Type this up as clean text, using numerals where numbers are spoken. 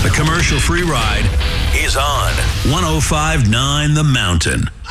The commercial free ride is on 105.9 The Mountain.